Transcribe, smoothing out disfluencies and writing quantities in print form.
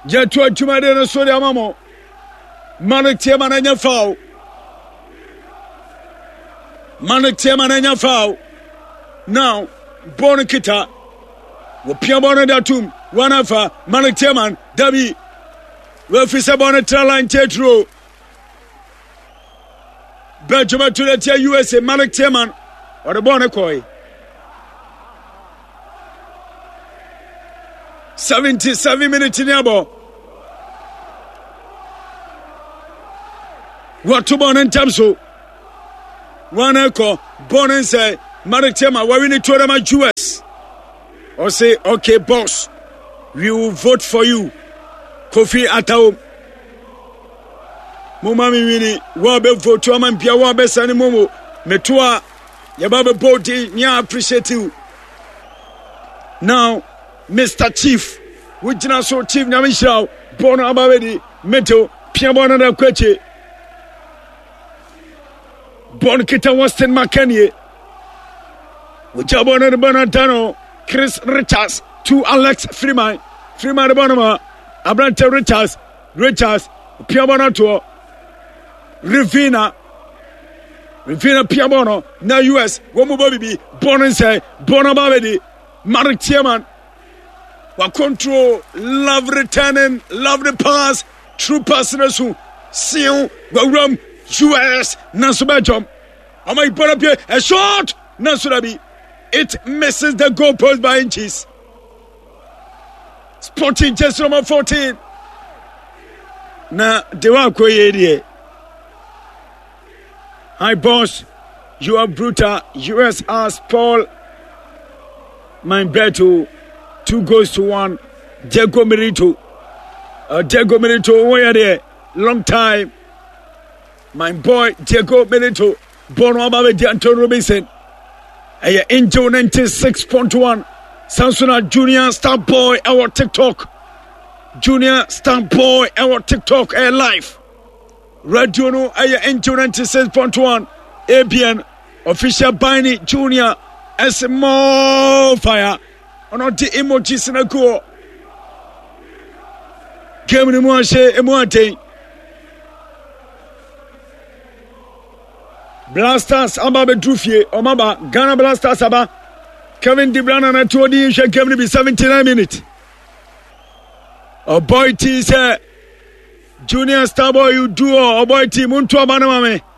Jetu adwumade no so de amamo. Manu Tiaman anya foul. Manu Tiaman anya foul. Now, Bonakita. Wopia bona datum. Wanafa Manu Tiaman Dabi. Wefisa bona traline tetro. Benjamin to the USA Manu Tiaman or the Bonakoi. 77 minutes in the ball. What to born in Tamso? One echo, born and say, Maritema, why we need to my US? Or say, okay, boss, we will vote for you. Kofi Atao. Mumami Winnie, Wabe vote to a man, Pia Wabe Sanimomo, Metua, Yababe Boti, Nya appreciate you. Now, Mr. Chief, which now so Chief Namishao, Bono Ababedi, Meto, Piabona da Queche, Bon Kita Weston McKenney, which Abona de Bonatano, Chris Richards, to Alex Freeman de Bonama, Abrante Richards, Piabona to Rivina Piabono, now US, Womo Baby, Bonanse, Bonababedi, Mark Tiaman. What control, love returning, love the pass, true passers who see you, go US, Nasubajum. I might put up here a shot, Nasurabi. It misses the goalpost by inches. Sporting just number 14. Na Dewako Yedie. Hi, boss. You are brutal. US as Paul. My battle. 2-1. Diego Milito. Where there? Long time. My boy, Diego Milito. Bono Ababe Antonio Robinson. Angel 96.1. Samsona Junior Star Boy, our TikTok. Junior Star Boy, our TikTok, live. Radio no, Angel 96.1. ABN. Official Bini Junior. As more fire. Ono di emojis na go game ni mo ahye emoate Blasters aba be drufie omaba Ghana Blasters aba Kevin De Bruyne na to di hwe game ni be 79 minutes boy T say Junior Star Boy you do boy team unto aba na mame